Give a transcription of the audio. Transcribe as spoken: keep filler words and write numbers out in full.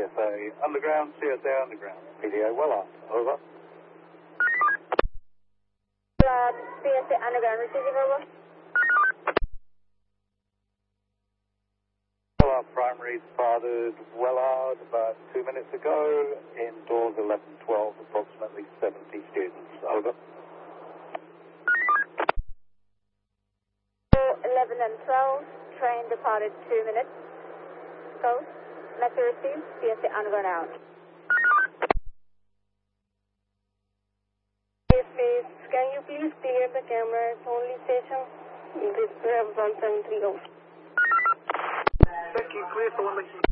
S A Underground, C S A Underground. P D A Wellard, over. Uh, C S A Underground, receiving over. Wellard Primary fathered Wellard about two minutes ago, indoors eleven twelve, approximately seventy students, over. eleven and twelve, train departed two minutes. Go. Message received, C S A Underground out. Yes, please. Can you please clear the camera? It's only station. This Rev one seven three over. Thank you, clear for one.